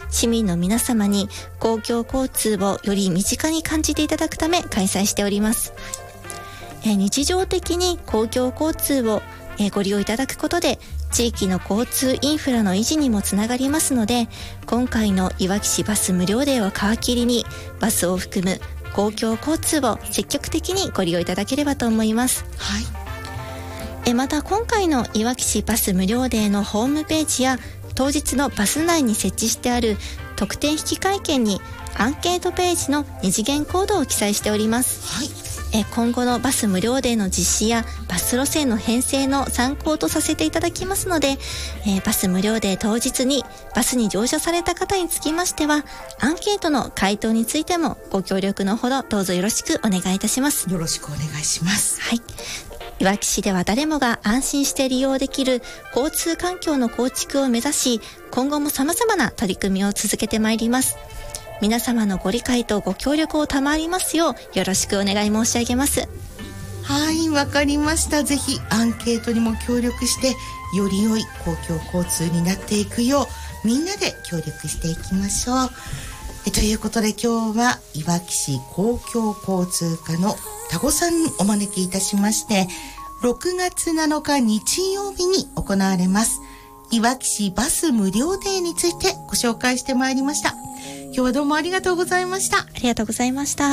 市民の皆様に公共交通をより身近に感じていただくため開催しております。日常的に公共交通をご利用いただくことで地域の交通インフラの維持にもつながりますので、今回のいわき市バス無料デーを皮切りにバスを含む公共交通を積極的にご利用いただければと思います。また今回のいわき市バス無料デーのホームページや当日のバス内に設置してある特典引換券にアンケートページの二次元コードを記載しております。今後のバス無料デーの実施やバス路線の編成の参考とさせていただきますので、バス無料デー当日にバスに乗車された方につきましては、アンケートの回答についてもご協力のほどどうぞよろしくお願いいたします。 よろしくお願いします。 いわき市では誰もが安心して利用できる交通環境の構築を目指し、今後も様々な取り組みを続けてまいります。皆様のご理解とご協力を賜りますようよろしくお願い申し上げます。 わかりました。ぜひアンケートにも協力してより良い公共交通になっていくようみんなで協力していきましょう。ということで今日はいわき市公共交通課の田子さんにお招きいたしまして、6月7日日曜日に行われますいわき市バス無料デーについてご紹介してまいりました。今日はどうもありがとうございました。 ありがとうございました。